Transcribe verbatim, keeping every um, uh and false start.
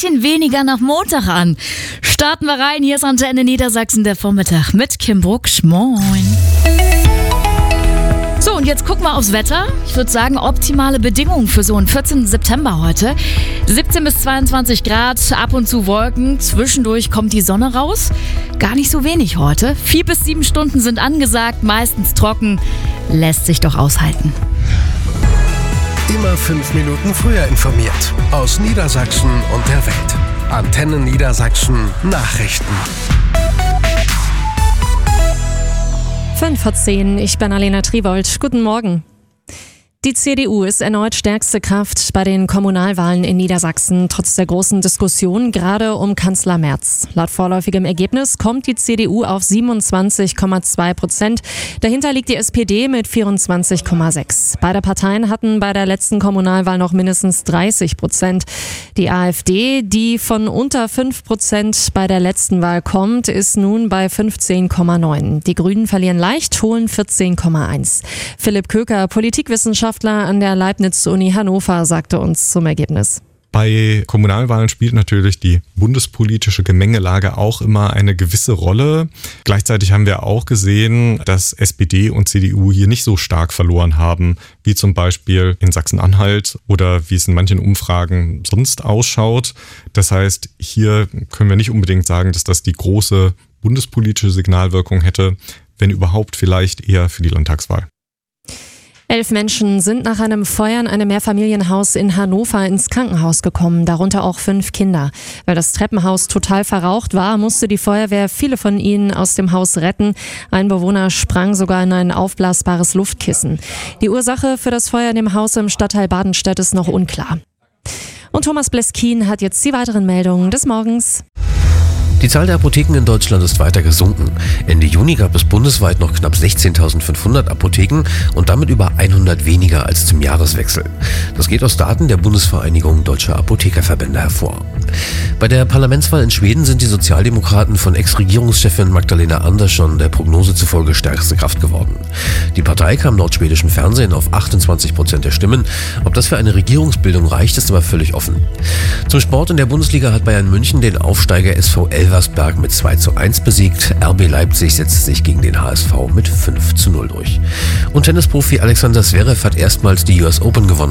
bisschen weniger nach Montag an. Starten wir rein, hier ist Antenne Niedersachsen, der Vormittag mit Kim Brucksch. Moin. So, und jetzt gucken wir aufs Wetter. Ich würde sagen, optimale Bedingungen für so einen vierzehnten September heute. siebzehn bis zweiundzwanzig Grad, ab und zu Wolken. Zwischendurch kommt die Sonne raus. Gar nicht so wenig heute. Vier bis sieben Stunden sind angesagt, meistens trocken. Lässt sich doch aushalten. Immer fünf Minuten früher informiert. Aus Niedersachsen und der Welt. Antenne Niedersachsen Nachrichten. fünf vor zehn, ich bin Alena Triwold. Guten Morgen. Die C D U ist erneut stärkste Kraft bei den Kommunalwahlen in Niedersachsen, trotz der großen Diskussion gerade um Kanzler Merz. Laut vorläufigem Ergebnis kommt die C D U auf siebenundzwanzig Komma zwei Prozent. Dahinter liegt die S P D mit vierundzwanzig Komma sechs. Beide Parteien hatten bei der letzten Kommunalwahl noch mindestens dreißig Prozent. Die AfD, die von unter fünf Prozent bei der letzten Wahl kommt, ist nun bei fünfzehn Komma neun. Die Grünen verlieren leicht, holen vierzehn Komma eins. Philipp Köker, Politikwissenschaftler an der Leibniz-Uni Hannover, sagte uns zum Ergebnis. Bei Kommunalwahlen spielt natürlich die bundespolitische Gemengelage auch immer eine gewisse Rolle. Gleichzeitig haben wir auch gesehen, dass S P D und C D U hier nicht so stark verloren haben, wie zum Beispiel in Sachsen-Anhalt oder wie es in manchen Umfragen sonst ausschaut. Das heißt, hier können wir nicht unbedingt sagen, dass das die große bundespolitische Signalwirkung hätte, wenn überhaupt vielleicht eher für die Landtagswahl. Elf Menschen sind nach einem Feuer in einem Mehrfamilienhaus in Hannover ins Krankenhaus gekommen, darunter auch fünf Kinder. Weil das Treppenhaus total verraucht war, musste die Feuerwehr viele von ihnen aus dem Haus retten. Ein Bewohner sprang sogar in ein aufblasbares Luftkissen. Die Ursache für das Feuer in dem Haus im Stadtteil Badenstedt ist noch unklar. Und Thomas Bleskin hat jetzt die weiteren Meldungen des Morgens. Die Zahl der Apotheken in Deutschland ist weiter gesunken. Ende Juni gab es bundesweit noch knapp sechzehntausendfünfhundert Apotheken und damit über hundert weniger als zum Jahreswechsel. Das geht aus Daten der Bundesvereinigung Deutscher Apothekerverbände hervor. Bei der Parlamentswahl in Schweden sind die Sozialdemokraten von Ex-Regierungschefin Magdalena Andersson der Prognose zufolge stärkste Kraft geworden. Die Partei kam laut schwedischem Fernsehen auf achtundzwanzig Prozent der Stimmen. Ob das für eine Regierungsbildung reicht, ist aber völlig offen. Zum Sport: in der Bundesliga hat Bayern München den Aufsteiger S V Elversberg mit zwei zu eins besiegt. R B Leipzig setzte sich gegen den H S V mit fünf zu null durch. Und Tennisprofi Alexander Zverev hat erstmals die U S Open gewonnen.